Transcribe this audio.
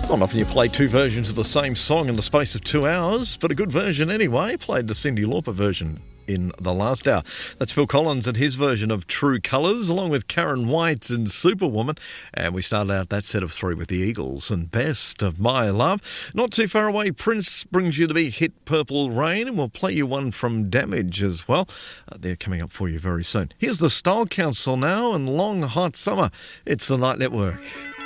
Not often you play two versions of the same song in the space of 2 hours, but a good version anyway. Played the Cyndi Lauper version in the last hour. That's Phil Collins and his version of True Colours, along with Karen White and Superwoman. And we started out that set of three with the Eagles and Best of My Love. Not too far away, Prince brings you the big hit Purple Rain, and we'll play you one from Damage as well. They're coming up for you very soon. Here's the Style Council now and Long Hot Summer. It's the Night Network.